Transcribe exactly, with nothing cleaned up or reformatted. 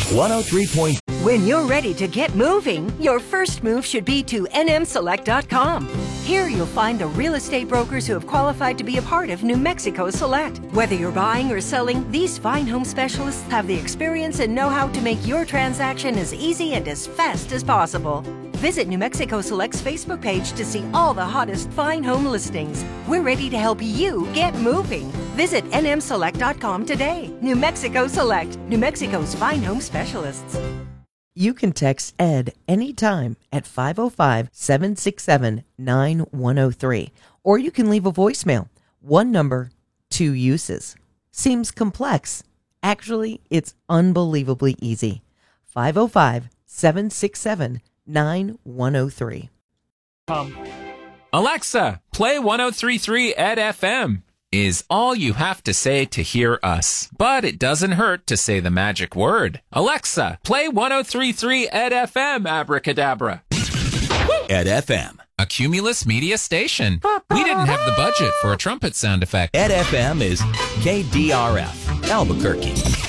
one oh three point five. When you're ready to get moving, your first move should be to N M select dot com. Here you'll find the real estate brokers who have qualified to be a part of New Mexico Select. Whether you're buying or selling, these fine home specialists have the experience and know-how to make your transaction as easy and as fast as possible. Visit New Mexico Select's Facebook page to see all the hottest fine home listings. We're ready to help you get moving. Visit N M select dot com today. New Mexico Select, New Mexico's fine home specialists. You can text Ed anytime at five oh five, seven six seven, nine one oh three, or you can leave a voicemail. One number, two uses. Seems complex. Actually, it's unbelievably easy. five oh five, seven six seven, nine one oh three. Um. Alexa, play one oh three point three Ed F M. Is all you have to say to hear us. But it doesn't hurt to say the magic word. Alexa, play one oh three point three Ed F M, abracadabra. Ed F M. A Cumulus Media station. We didn't have the budget for a trumpet sound effect. Ed F M is K D R F, Albuquerque.